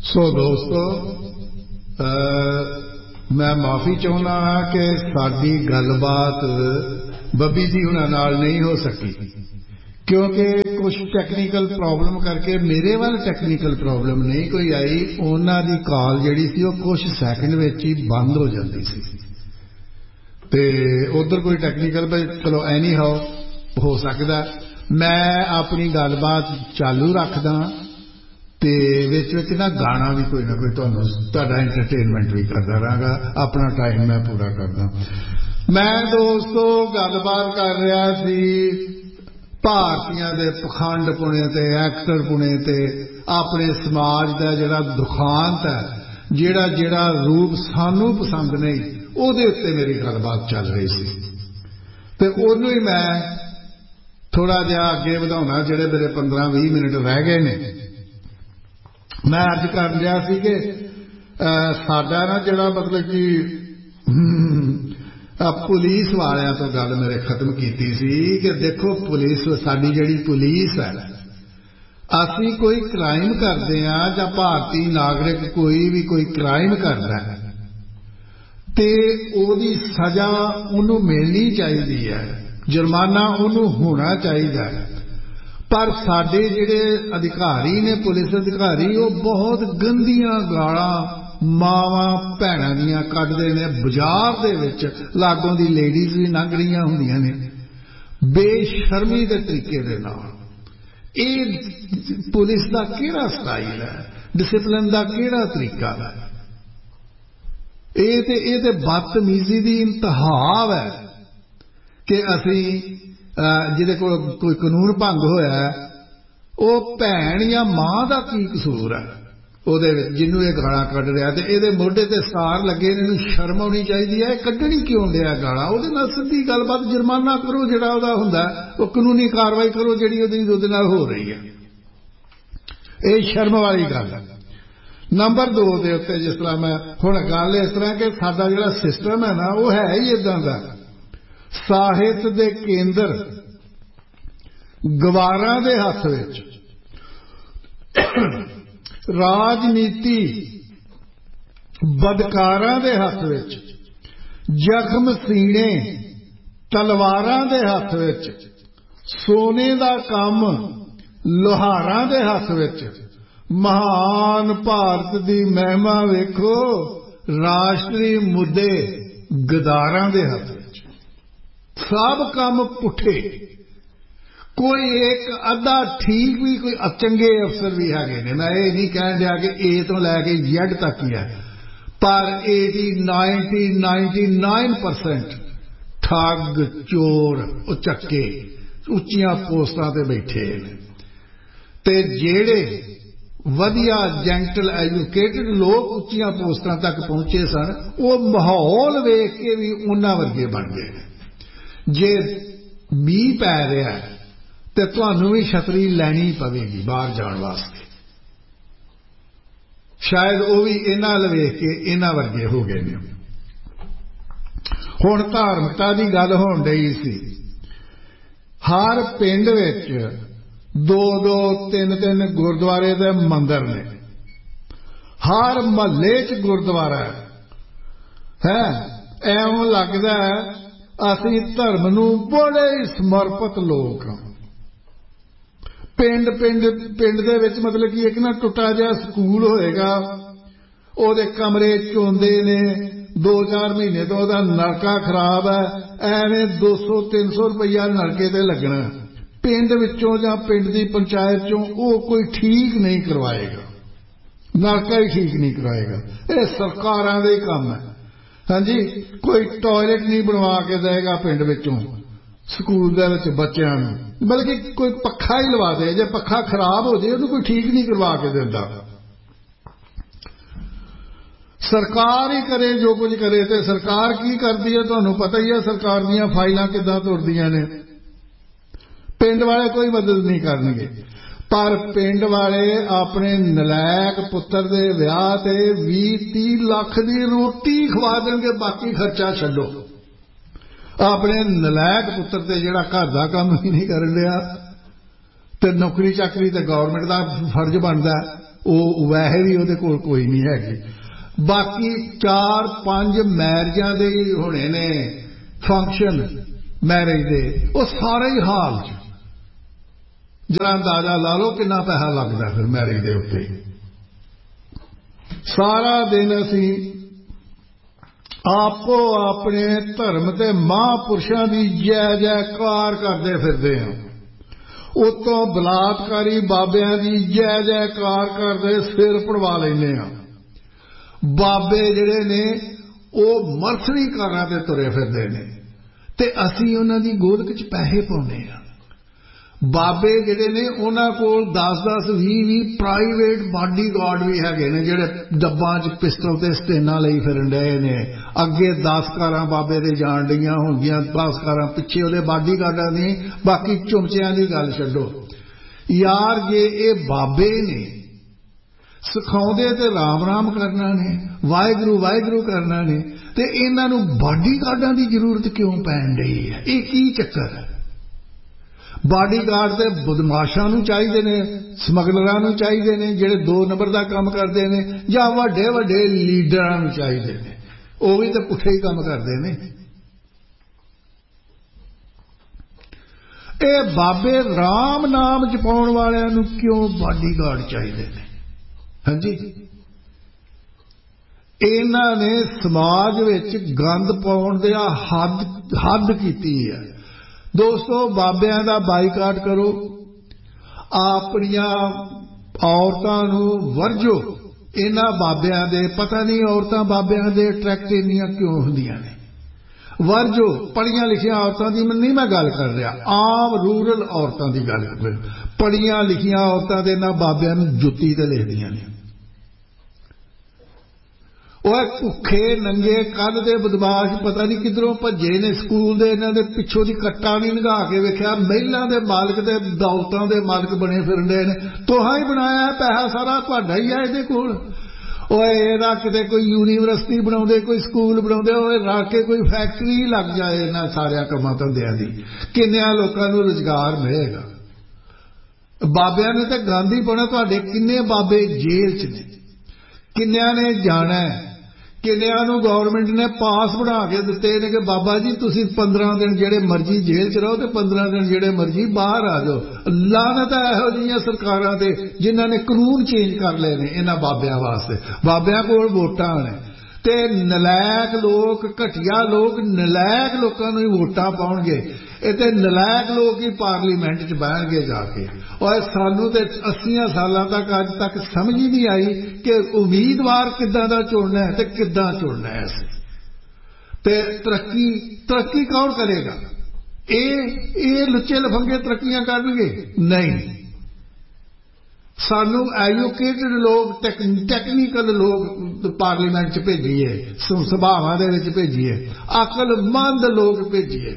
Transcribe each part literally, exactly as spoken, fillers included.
सो दोस्तों मैं माफ़ी चाहुंदा हाँ कि साडी गलबात बब्बी जी हुणां नाल नहीं हो सकी क्योंकि कुछ टैक्नीकल प्रॉब्लम करके मेरे वाल टैक्नीकल प्रॉब्लम नहीं कोई आई। उन्हां दी कॉल जिहड़ी सी ओह कुछ सैकंड विच ही बंद हो जाती सी ते उधर कोई टैक्नीकल चलो एनी हाउ हो सकदा। मैं अपनी गलबात चालू रखदा ते विच विच ना गाना भी कोई ना कोई तुहानूं तुहाडा एंटरटेनमेंट भी करदा रहांगा। अपना टाइम मैं पूरा करदा। मैं दोस्तों गलबात कर रहा सी भारतीयां दे पखंड पुणे ते एक्टर पुणे ते अपने समाज दा जिहड़ा दुखांत है जिहड़ा जिहड़ा रूप सानू पसंद नहीं उहदे उत्ते मेरी गलबात चल रही सी ते ओनू ही मैं थोड़ा जिहा अगे वधाउणा। जिहड़े मेरे पंद्रह बीस मिनट रह गए ने मैं अर्ज कर लिया सी कि साडा ना जिहड़ा मतलब कि पुलिस वालियां तो गल मेरे खत्म कीती सी कि देखो पुलिस साडी जिहड़ी पुलिस है असीं कोई क्राइम करदे आ जां भारतीय नागरिक कोई भी कोई क्राइम करदा है ते ओहदी सज़ा उहनूं मिलनी चाहिदी है, जुर्माना उहनूं होना चाहिदा है। पर साडे जिहड़े अधिकारी ने पुलिस अधिकारी वो बहुत गंदियां गालां मावां भैणां दियां कढदे ने। बाजार दे विच लागों दी लेडीज़ भी लंघ रहियां हुंदियां ने बेशर्मी दे तरीके दे नाल। इह पुलिस दा किहड़ा स्टाइल है, डिसिपलिन दा किहड़ा तरीका है? ਇਹ ਤੇ ਇਹ ਤੇ ਬਦਤਮੀਜ਼ੀ ਦੀ ਇੰਤਹਾ ਹੈ ਕਿ ਅਸੀਂ ਜਿਹਦੇ ਕੋਲ ਕੋਈ ਕਾਨੂੰਨ ਭੰਗ ਹੋਇਆ ਉਹ ਭੈਣ ਜਾਂ ਮਾਂ ਦਾ ਕੀ ਕਸੂਰ ਹੈ ਉਹਦੇ ਵਿੱਚ ਜਿਹਨੂੰ ਇਹ ਗਾਲਾਂ ਕੱਢ ਰਿਹਾ ਤੇ ਇਹਦੇ ਮੋਢੇ ਤੇ ਸਾਰ ਲੱਗੇ ਨੇ। ਇਹਨੂੰ ਸ਼ਰਮ ਆਉਣੀ ਚਾਹੀਦੀ ਹੈ। ਇਹ ਕੱਢਣੀ ਕਿਉਂ ਡਿਆ ਗਾਲਾਂ? ਉਹਦੇ ਨਾਲ ਸਿੱਧੀ ਗੱਲਬਾਤ ਜੁਰਮਾਨਾ ਕਰੋ ਜਿਹੜਾ ਉਹਦਾ ਹੁੰਦਾ ਉਹ ਕਾਨੂੰਨੀ ਕਾਰਵਾਈ ਕਰੋ ਜਿਹੜੀ ਉਹਦੀ ਉਹਦੇ ਨਾਲ ਹੋ ਰਹੀ ਹੈ। ਇਹ ਸ਼ਰਮ ਵਾਲੀ ਗੱਲ ਹੈ। नंबर दो के उत्ते जिस तरह मैं हुण गल इस तरह कि साडा जिहड़ा सिस्टम है ना वो है ही इदां दा। साहित दे केंद्र गवारां दे हत्थ विच, राजनीति बदकारां दे हत्थ विच, जख्म सीने तलवारां दे हत्थ विच, सोने दा काम लोहारां दे हत्थ विच। महान भारत दी महिमा वेखो राष्ट्री मुद्दे गदारां दे हत्थ विच। सब काम पुठे। कोई एक अद्धा ठीक भी कोई चंगे अफसर भी हैगे ने। मैं ये नहीं कह दिया कि ए तो लैके जेड तक ही है पर eighty ninety ninety nine percent ठग चोर उचक्के उच्चियां पोस्टां ते बैठे ते जेड़े वधिया जेंटल एजुकेटेड लोग उच्चियां पोस्टां तक पहुंचे सन वो माहौल वेख के भी उन्हां वर्गे बन गए। जे मीह पै रहा तो तुहानूं भी छतरी लैनी पवेगी बाहर जाण वास्ते। शायद वो भी इन्हां अल वेख के इन्हां वर्गे हो गए ने। हुण धार्मिकता की गल होण डई सी। हर पिंड विच दो दो तीन तीन गुरुद्वारे दे मंदिर ने। हर महल्ले च गुरुद्वारा है। एवं लगदा है असीं धर्म नूं बड़े ही समर्पित लोग हां। पिंड पिंड पिंड दे विच मतलब कि एक ना टुटा जिहा स्कूल होएगा ओहदे कमरे चोंदे ने दो चार महीने तो ओहदा नलका खराब है एवें दो सौ तीन सौ रुपया नलके ते लगना। पिंड विचों जां पिंड दी पंचायत चों वो कोई ठीक नहीं करवाएगा, नलका ही ठीक नहीं करवाएगा। ये सरकारां दे ही काम है। हाँ जी, कोई टॉयलेट नहीं बनवा के देगा पिंड विचों स्कूल दे विच बच्चों नूं, बल्कि कोई पखा ही लवा दे। जे पखा खराब हो जाए उन्हें कोई ठीक नहीं करवा के देता। सरकार ही करे जो कुछ करे। तो सरकार की करती है तुहानूं पता ही है। सरकार दीयां फाइलां किदां तुरदियां ने। पिंड वाले कोई मदद नहीं करनगे पर पिंड वाले अपने नलैक पुत्र दे विआह ते बीस तीस लाख दी रोटी खवा देंगे बाकी खर्चा छड्डो। अपने नलैक पुत्र ते जिहड़ा घर दा काम ही नहीं करन दिया ते नौकरी चाकरी ते गौरमेंट दा फर्ज बनदा ਉਹ ਵੈਸੇ ਵੀ ਉਹਦੇ ਕੋਲ ਕੋਈ ਨਹੀਂ ਹੈਗੀ। ਬਾਕੀ ਚਾਰ ਪੰਜ ਮੈਰਿਜਾਂ ਦੇ ਹੋਣੇ ਨੇ ਫੰਕਸ਼ਨ ਮੈਰਿਜ ਦੇ, ਉਹ ਸਾਰੇ ਹੀ ਹਾਲ 'ਚ ਜਰਾ ਅੰਦਾਜ਼ਾ ਲਾ ਲਓ ਕਿੰਨਾ ਪੈਸਾ ਲੱਗਦਾ ਫਿਰ ਮੈਰਿਜ ਦੇ ਉੱਤੇ। ਸਾਰਾ ਦਿਨ ਅਸੀਂ ਆਪੋ ਆਪਣੇ ਧਰਮ ਤੇ ਮਹਾਂਪੁਰਸ਼ਾਂ ਦੀ ਜੈ ਜੈਕਾਰ ਕਰਦੇ ਫਿਰਦੇ ਹਾਂ, ਉਤੋਂ ਬਲਾਤਕਾਰੀ ਬਾਬਿਆਂ ਦੀ ਜੈ ਜੈਕਾਰ ਕਰਦੇ ਸਿਰ ਪੜਵਾ ਲੈਂਦੇ ਹਾਂ। ਬਾਬੇ ਜਿਹੜੇ ਨੇ ਉਹ ਮਰਸਰੀਕਾਰਾਂ ਤੇ ਤੁਰੇ ਫਿਰਦੇ ਨੇ ਤੇ ਅਸੀਂ ਉਹਨਾਂ ਦੀ ਗੋਲਕ 'ਚ ਪੈਸੇ ਪਾਉਂਦੇ ਹਾਂ। ਬਾਬੇ ਜਿਹੜੇ ਨੇ ਉਹਨਾਂ ਕੋਲ ਦਸ ਦਸ ਵੀਹ ਵੀਹ ਪ੍ਰਾਈਵੇਟ ਬਾਡੀ ਗਾਰਡ ਵੀ ਹੈਗੇ ਨੇ ਜਿਹੜੇ ਡੱਬਾਂ 'ਚ ਪਿਸਟਲ ਤੇ ਸਟੇਨਾਂ ਲਈ ਫਿਰਨ ਡਏ ਨੇ। ਅੱਗੇ ਦਸ ਕਾਰਾਂ ਬਾਬੇ ਦੇ ਜਾਣ ਡੀਆਂ ਹੋਣਗੀਆਂ, ਦਸ ਕਾਰਾਂ ਪਿੱਛੇ ਉਹਦੇ ਬਾਡੀ ਗਾਰਡਾਂ ਦੀ। ਬਾਕੀ ਚੁਮਚਿਆਂ ਦੀ ਗੱਲ ਛੱਡੋ ਯਾਰ, ਜੇ ਇਹ ਬਾਬੇ ਨੇ ਸਿਖਾਉਂਦੇ ਤੇ ਰਾਮ ਰਾਮ ਕਰਨਾ ਨੇ, ਵਾਹਿਗੁਰੂ ਵਾਹਿਗੁਰੂ ਕਰਨਾ ਨੇ, ਤੇ ਇਹਨਾਂ ਨੂੰ ਬਾਡੀ ਗਾਰਡਾਂ ਦੀ ਜ਼ਰੂਰਤ ਕਿਉਂ ਪੈਣ ਡਈ ਹੈ? ਇਹ ਕੀ ਚੱਕਰ ਹੈ? ਬਾਡੀ ਗਾਰਡ ਤੇ ਬਦਮਾਸ਼ਾਂ ਨੂੰ ਚਾਹੀਦੇ ਨੇ, ਸਮਗਲਰਾਂ ਨੂੰ ਚਾਹੀਦੇ ਨੇ ਜਿਹੜੇ ਦੋ ਨੰਬਰ ਦਾ ਕੰਮ ਕਰਦੇ ਨੇ, ਜਾਂ ਵੱਡੇ ਵੱਡੇ ਲੀਡਰਾਂ ਨੂੰ ਚਾਹੀਦੇ ਨੇ, ਉਹ ਵੀ ਤਾਂ ਪੁੱਠੇ ਹੀ ਕੰਮ ਕਰਦੇ ਨੇ। ਇਹ ਬਾਬੇ ਰਾਮ ਨਾਮ ਜਪਾਉਣ ਵਾਲਿਆਂ ਨੂੰ ਕਿਉਂ ਬਾਡੀ ਗਾਰਡ ਚਾਹੀਦੇ ਨੇ? ਹਾਂਜੀ, ਇਹਨਾਂ ਨੇ ਸਮਾਜ ਵਿੱਚ ਗੰਦ ਪਾਉਣ ਦੀ ਹੱਦ ਹੱਦ ਕੀਤੀ ਹੈ। ਦੋਸਤੋ, ਬਾਬਿਆਂ ਦਾ ਬਾਈਕਾਟ ਕਰੋ, ਆਪਣੀਆਂ ਔਰਤਾਂ ਨੂੰ ਵਰਜੋ। ਇਹਨਾਂ ਬਾਬਿਆਂ ਦੇ ਪਤਾ ਨਹੀਂ ਔਰਤਾਂ ਬਾਬਿਆਂ ਦੇ ਅਟਰੈਕਟ ਇੰਨੀਆਂ ਕਿਉਂ ਹੁੰਦੀਆਂ ਨੇ, ਵਰਜੋ। ਪੜ੍ਹੀਆਂ ਲਿਖੀਆਂ ਔਰਤਾਂ ਦੀ ਨਹੀਂ ਮੈਂ ਗੱਲ ਕਰ ਰਿਹਾ, ਆਮ ਰੂਰਲ ਔਰਤਾਂ ਦੀ ਗੱਲ ਕਰ ਰਿਹਾ। ਪੜ੍ਹੀਆਂ ਲਿਖੀਆਂ ਔਰਤਾਂ ਦੇ ਇਹਨਾਂ ਬਾਬਿਆਂ ਨੂੰ ਜੁੱਤੀ ਤੇ ਲਿਖਦੀਆਂ ਨੇ। ਉਹ ਭੁੱਖੇ ਨੰਗੇ ਕੱਲ ਦੇ ਬਦਮਾਸ਼ ਪਤਾ ਨਹੀਂ ਕਿੱਧਰੋਂ ਭੱਜੇ ਨੇ ਸਕੂਲ ਦੇ, ਇਹਨਾਂ ਦੇ ਪਿੱਛੋਂ ਦੀ ਕੱਟਾ ਨਹੀਂ ਲੰਘਾ ਕੇ ਵੇਖਿਆ। ਮਹਿਲਾਂ ਦੇ ਮਾਲਕ ਤੇ ਦੌਲਤਾਂ ਦੇ ਮਾਲਕ ਬਣੇ ਫਿਰਦੇ ਨੇ। ਤੋਹਾਂ ਹੀ ਬਣਾਇਆ, ਪੈਸਾ ਸਾਰਾ ਤੁਹਾਡਾ ਹੀ ਹੈ ਇਹਦੇ ਕੋਲ। ਓਏ ਇਹਦਾ ਕਿਤੇ ਕੋਈ ਯੂਨੀਵਰਸਿਟੀ ਬਣਾਉਂਦੇ, ਕੋਈ ਸਕੂਲ ਬਣਾਉਂਦੇ, ਓਏ ਰੱਖ ਕੇ ਕੋਈ ਫੈਕਟਰੀ ਲੱਗ ਜਾਏ ਇਹਨਾਂ ਸਾਰਿਆਂ ਕੰਮਾਂ ਧੰਦਿਆਂ ਦੀ, ਕਿੰਨਿਆਂ ਲੋਕਾਂ ਨੂੰ ਰੁਜ਼ਗਾਰ ਮਿਲੇਗਾ। ਬਾਬਿਆਂ ਨੇ ਤਾਂ ਗਾਂਧੀ ਬਣਾ। ਤੁਹਾਡੇ ਕਿੰਨੇ ਬਾਬੇ ਜੇਲ੍ਹ 'ਚ ਨੇ, ਕਿੰਨਿਆਂ ਨੇ ਜਾਣਾ, ਕਿੰਨਿਆਂ ਨੂੰ ਗੌਰਮੈਂਟ ਨੇ ਪਾਸ ਬਣਾ ਕੇ ਦਿੱਤੇ ਨੇ ਕਿ ਬਾਬਾ ਜੀ ਤੁਸੀਂ ਪੰਦਰਾਂ ਦਿਨ ਜਿਹੜੇ ਮਰਜ਼ੀ ਜੇਲ੍ਹ 'ਚ ਰਹੋ ਤੇ ਪੰਦਰਾਂ ਦਿਨ ਜਿਹੜੇ ਮਰਜ਼ੀ ਬਾਹਰ ਆ ਜਾਓ। ਲਾਹਨਤ ਹੈ ਇਹੋ ਜਿਹੀਆਂ ਸਰਕਾਰਾਂ ਤੇ ਜਿਨ੍ਹਾਂ ਨੇ ਕਾਨੂੰਨ ਚੇਂਜ ਕਰ ਲਏ ਨੇ ਇਹਨਾਂ ਬਾਬਿਆਂ ਵਾਸਤੇ। ਬਾਬਿਆਂ ਕੋਲ ਵੋਟਾਂ ਨੇ ਤੇ ਨਲਾਇਕ ਲੋਕ, ਘਟੀਆ ਲੋਕ ਨਲਾਇਕ ਲੋਕਾਂ ਨੂੰ ਹੀ ਵੋਟਾਂ ਪਾਉਣਗੇ। ਇਹ ਤੇ ਨਲਾਇਕ ਲੋਕ ਹੀ ਪਾਰਲੀਮੈਂਟ 'ਚ ਬਹਿਣਗੇ ਜਾ ਕੇ। ਔਰ ਸਾਨੂੰ ਤੇ ਅੱਸੀਆਂ ਸਾਲਾਂ ਤੱਕ ਅੱਜ ਤੱਕ ਸਮਝ ਹੀ ਨਹੀਂ ਆਈ ਕਿ ਉਮੀਦਵਾਰ ਕਿੱਦਾਂ ਦਾ ਚੁਣਨਾ ਹੈ ਤੇ ਕਿੱਦਾਂ ਚੁਣਨਾ ਹੈ। ਅਸੀਂ ਤੇ ਤਰੱਕੀ ਤਰੱਕੀ ਕੌਣ ਕਰੇਗਾ? ਇਹ ਇਹ ਲੁੱਚੇ ਲਫੰਗੇ ਤਰੱਕੀਆਂ ਕਰਨਗੇ? ਨਹੀਂ, ਸਾਨੂੰ ਐਜੂਕੇਟਡ ਲੋਕ, ਟੈਕਨੀਕਲ ਲੋਕ ਪਾਰਲੀਮੈਂਟ 'ਚ ਭੇਜੀਏ, ਸਭਾਵਾਂ ਦੇ ਵਿੱਚ ਭੇਜੀਏ, ਅਕਲਮੰਦ ਲੋਕ ਭੇਜੀਏ।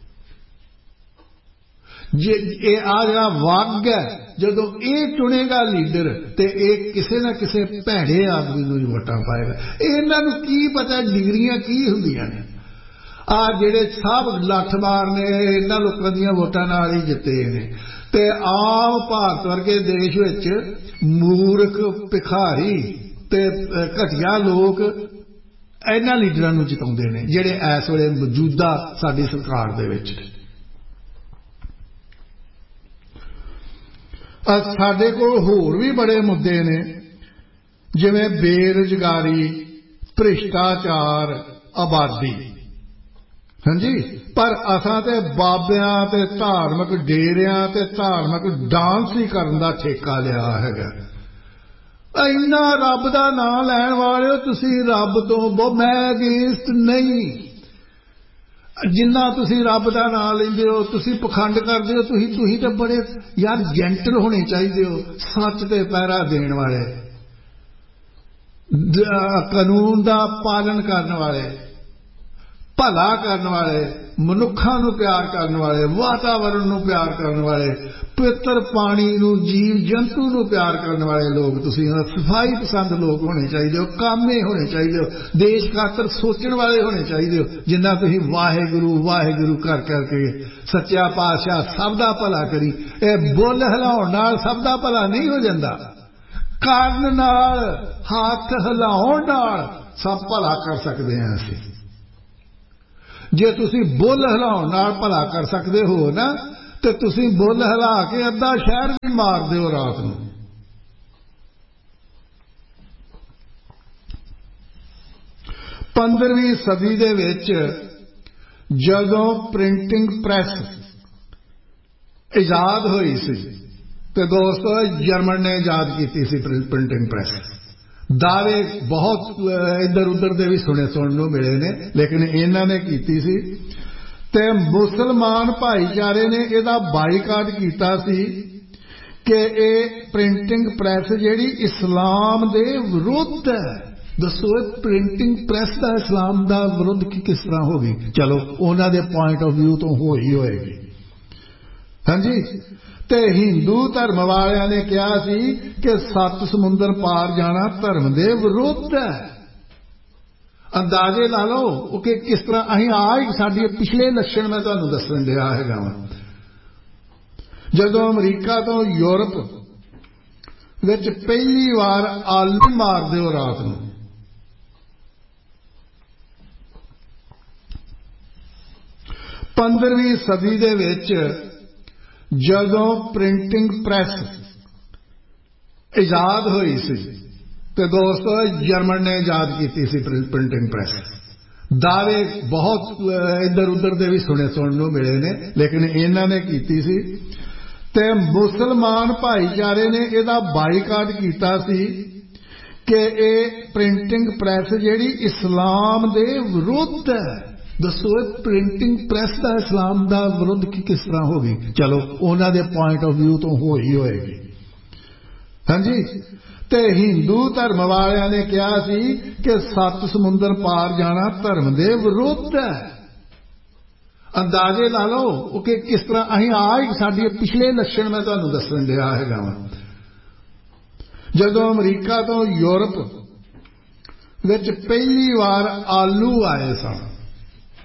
ਜੇ ਇਹ ਆ ਜਿਹੜਾ ਵਗ ਹੈ, ਜਦੋਂ ਇਹ ਚੁਣੇਗਾ ਲੀਡਰ ਤੇ ਇਹ ਕਿਸੇ ਨਾ ਕਿਸੇ ਭੈੜੇ ਆਦਮੀ ਨੂੰ ਹੀ ਵੋਟਾਂ ਪਾਏਗਾ। ਇਹਨਾਂ ਨੂੰ ਕੀ ਪਤਾ ਡਿਗਰੀਆਂ ਕੀ ਹੁੰਦੀਆਂ ਨੇ। ਆ ਜਿਹੜੇ ਸਭ ਲੱਠ ਮਾਰ ਨੇ ਇਹਨਾਂ ਲੋਕਾਂ ਦੀਆਂ ਵੋਟਾਂ ਨਾਲ ਹੀ ਜਿੱਤੇ ਨੇ। ਤੇ ਆਮ ਭਾਰਤ ਵਰਗੇ ਦੇਸ਼ ਵਿੱਚ ਮੂਰਖ, ਭਿਖਾਰੀ ਤੇ ਘਟੀਆ ਲੋਕ ਇਹਨਾਂ ਲੀਡਰਾਂ ਨੂੰ ਜਿਤਾਉਂਦੇ ਨੇ ਜਿਹੜੇ ਇਸ ਵੇਲੇ ਮੌਜੂਦਾ ਸਾਡੀ ਸਰਕਾਰ ਦੇ ਵਿੱਚ। ਸਾਡੇ ਕੋਲ ਹੋਰ ਵੀ ਬੜੇ ਮੁੱਦੇ ਨੇ, ਜਿਵੇਂ ਬੇਰੁਜ਼ਗਾਰੀ, ਭ੍ਰਿਸ਼ਟਾਚਾਰ, ਆਬਾਦੀ। ਹਾਂਜੀ, ਪਰ ਅਸਾਂ ਤੇ ਬਾਬਿਆਂ ਤੇ ਧਾਰਮਿਕ ਡੇਰਿਆਂ ਤੇ ਧਾਰਮਿਕ ਡਾਂਸ ਹੀ ਕਰਨ ਦਾ ਠੇਕਾ ਲਿਆ ਹੈਗਾ। ਇੰਨਾ ਰੱਬ ਦਾ ਨਾਂ ਲੈਣ ਵਾਲਿਓ ਤੁਸੀਂ ਰੱਬ ਤੋਂ ਬਹੁਤ, ਮੈਂ ਅਗੇਂਸਟ ਨਹੀਂ। ਜਿੰਨਾ ਤੁਸੀਂ ਰੱਬ ਦਾ ਨਾਂ ਲੈਂਦੇ ਹੋ, ਤੁਸੀਂ ਪਖੰਡ ਕਰਦੇ ਹੋ, ਤੁਸੀਂ ਤੁਸੀਂ ਤਾਂ ਬੜੇ ਯਾਰ ਜੈਂਟਲ ਹੋਣੇ ਚਾਹੀਦੇ ਹੋ, ਸੱਚ ਤੇ ਪਹਿਰਾ ਦੇਣ ਵਾਲੇ, ਕਾਨੂੰਨ ਦਾ ਪਾਲਣ ਕਰਨ ਵਾਲੇ, ਭਲਾ ਕਰਨ ਵਾਲੇ, ਮਨੁੱਖਾਂ ਨੂੰ ਪਿਆਰ ਕਰਨ ਵਾਲੇ, ਵਾਤਾਵਰਣ ਨੂੰ ਪਿਆਰ ਕਰਨ ਵਾਲੇ, ਪਵਿੱਤਰ ਪਾਣੀ ਨੂੰ, ਜੀਵ ਜੰਤੂ ਨੂੰ ਪਿਆਰ ਕਰਨ ਵਾਲੇ ਲੋਕ ਤੁਸੀਂ ਸਫਾਈ ਪਸੰਦ ਲੋਕ ਹੋਣੇ ਚਾਹੀਦੇ ਹੋ, ਕਾਮੇ ਹੋਣੇ ਚਾਹੀਦੇ ਹੋ, ਦੇਸ਼ ਖਾਤਰ ਸੋਚਣ ਵਾਲੇ ਹੋਣੇ ਚਾਹੀਦੇ ਹੋ। ਜਿੰਨਾ ਤੁਸੀਂ ਵਾਹਿਗੁਰੂ ਵਾਹਿਗੁਰੂ ਕਰ ਕਰਕੇ ਸੱਚਾ ਪਾਤਸ਼ਾਹ ਸਭ ਦਾ ਭਲਾ ਕਰੀ। ਇਹ ਬੁੱਲ ਹਿਲਾਉਣ ਨਾਲ ਸਭ ਦਾ ਭਲਾ ਨਹੀਂ ਹੋ ਜਾਂਦਾ। ਕੰਨ ਨਾਲ ਹੱਥ ਹਿਲਾਉਣ ਨਾਲ ਸਭ ਭਲਾ ਕਰ ਸਕਦੇ ਹਾਂ ਅਸੀਂ। ਜੇ ਤੁਸੀਂ ਬੁੱਲ ਹਿਲਾਉਣ ਨਾਲ ਭਲਾ ਕਰ ਸਕਦੇ ਹੋ ਨਾ ਤੇ ਤੁਸੀਂ ਬੁੱਲ ਹਿਲਾ ਕੇ ਅੱਧਾ ਸ਼ਹਿਰ ਵੀ ਮਾਰ ਦਿਓ ਰਾਤ ਨੂੰ। ਪੰਦਰਵੀਂ ਸਦੀ ਦੇ ਵਿੱਚ ਜਦੋਂ ਪ੍ਰਿੰਟਿੰਗ ਪ੍ਰੈਸ ਇਜਾਦ ਹੋਈ ਸੀ ਤੇ ਦੋਸਤੋ ਜਰਮਨ ਨੇ ਇਜਾਦ ਕੀਤੀ ਸੀ ਪ੍ਰਿੰਟਿੰਗ ਪ੍ਰੈਸ। ਦਾਅਵੇ ਬਹੁਤ ਇੱਧਰ ਉੱਧਰ ਦੇ ਵੀ ਸੁਣੇ ਸੁਣਨ ਨੂੰ ਮਿਲੇ ਨੇ, ਲੇਕਿਨ ਇਹਨਾਂ ਨੇ ਕੀਤੀ ਸੀ ਤੇ ਮੁਸਲਮਾਨ ਭਾਈਚਾਰੇ ਨੇ ਇਹਦਾ ਬਾਈਕਾਟ ਕੀਤਾ ਸੀ ਕਿ ਇਹ ਪ੍ਰਿੰਟਿੰਗ ਪ੍ਰੈਸ ਜਿਹੜੀ ਇਸਲਾਮ ਦੇ ਵਿਰੁੱਧ ਹੈ। ਦੱਸੋ ਪ੍ਰਿੰਟਿੰਗ ਪ੍ਰੈਸ ਦਾ ਇਸਲਾਮ ਦਾ ਵਿਰੁੱਧ ਕਿਸ ਤਰ੍ਹਾਂ ਹੋ ਗਈ? ਚਲੋ ਉਹਨਾਂ ਦੇ ਪੁਆਇੰਟ ਆਫ ਵਿਊ ਤੋਂ ਹੋਈ ਹੋਏਗੀ। ਹਾਂਜੀ, ਤੇ ਹਿੰਦੂ ਧਰਮ ਵਾਲਿਆਂ ਨੇ ਕਿਹਾ ਸੀ ਕਿ ਸੱਤ ਸਮੁੰਦਰ ਪਾਰ ਜਾਣਾ ਧਰਮ ਦੇ ਵਿਰੁੱਧ ਹੈ। ਅੰਦਾਜ਼ੇ ਲਾ ਲਓ ਕਿ ਕਿਸ ਤਰ੍ਹਾਂ ਅਸੀਂ ਆ ਸਾਡੇ ਪਿਛਲੇ ਲੱਛਣ ਮੈਂ ਤੁਹਾਨੂੰ ਦੱਸਣ ਡਿਆ ਹੈਗਾ ਵਾ। ਜਦੋਂ ਅਮਰੀਕਾ ਤੋਂ ਯੂਰਪ ਵਿੱਚ ਪਹਿਲੀ ਵਾਰ ਆਲੂ ਮਾਰ ਦਿਓ ਰਾਤ ਨੂੰ, ਪੰਦਰਵੀਂ ਸਦੀ ਦੇ ਵਿੱਚ ਜਦੋਂ ਪ੍ਰਿੰਟਿੰਗ ਪ੍ਰੈਸ ਇਜਾਦ ਹੋਈ ਸੀ ਤੇ ਦੋਸਤੋ ਜਰਮਨ ਨੇ ਇਜਾਦ ਕੀਤੀ ਸੀ ਪ੍ਰਿੰਟਿੰਗ ਪ੍ਰੈਸ। ਦਾਅਵੇ ਬਹੁਤ ਇੱਧਰ ਉੱਧਰ ਦੇ ਵੀ ਸੁਣੇ ਸੁਣਨ ਨੂੰ ਮਿਲੇ ਨੇ, ਲੇਕਿਨ ਇਹਨਾਂ ਨੇ ਕੀਤੀ ਸੀ ਤੇ ਮੁਸਲਮਾਨ ਭਾਈਚਾਰੇ ਨੇ ਇਹਦਾ ਬਾਈਕਾਟ ਕੀਤਾ ਸੀ ਕਿ ਇਹ ਪ੍ਰਿੰਟਿੰਗ ਪ੍ਰੈਸ ਜਿਹੜੀ ਇਸਲਾਮ ਦੇ ਵਿਰੁੱਧ ਹੈ। ਦੱਸੋ ਪ੍ਰਿੰਟਿੰਗ ਪ੍ਰੈਸ ਦਾ ਇਸਲਾਮ ਦਾ ਵਿਰੁੱਧ ਕਿਸ ਤਰ੍ਹਾਂ ਹੋ ਗਈ? ਚਲੋ ਉਹਨਾਂ ਦੇ ਪੁਆਇੰਟ ਆਫ ਵਿਊ ਤੋਂ ਹੋਈ ਹੋਏਗੀ। ਹਾਂਜੀ, ਤੇ ਹਿੰਦੂ ਧਰਮ ਵਾਲਿਆਂ ਨੇ ਕਿਹਾ ਸੀ ਕਿ ਸੱਤ ਸਮੁੰਦਰ ਪਾਰ ਜਾਣਾ ਧਰਮ ਦੇ ਵਿਰੁੱਧ ਹੈ। ਅੰਦਾਜ਼ੇ ਲਾ ਲਓ ਕਿ ਕਿਸ ਤਰ੍ਹਾਂ ਅਸੀਂ ਆ ਸਾਡੇ ਪਿਛਲੇ ਲੱਛਣ ਮੈਂ ਤੁਹਾਨੂੰ ਦੱਸਣ ਡਿਆ ਹੈਗਾ ਵਾ। ਜਦੋਂ ਅਮਰੀਕਾ ਤੋਂ ਯੂਰਪ ਵਿੱਚ ਪਹਿਲੀ ਵਾਰ ਆਲੂ ਆਏ ਸਨ